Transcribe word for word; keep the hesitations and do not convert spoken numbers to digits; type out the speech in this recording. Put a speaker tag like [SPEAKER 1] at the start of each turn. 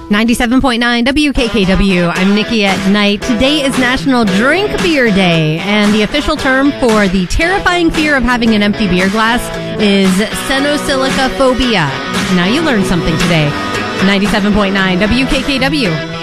[SPEAKER 1] ninety-seven point nine W K K W. I'm Nikki at Night. Today is National Drink Beer Day, and the official term for the terrifying fear of having an empty beer glass is senosilica phobia. Now you learned something today. ninety-seven point nine W K K W.